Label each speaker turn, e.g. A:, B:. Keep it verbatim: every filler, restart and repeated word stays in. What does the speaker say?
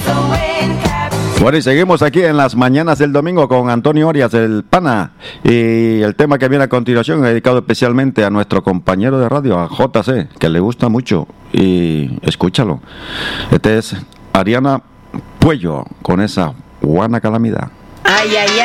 A: Bueno, y seguimos aquí en las mañanas del domingo con Antonio Orias, el pana. Y el tema que viene a continuación es dedicado especialmente a nuestro compañero de radio, a J C, que le gusta mucho. Y escúchalo. Este es Ariana Puello con esa Buena Calamidad.
B: Ay, ay,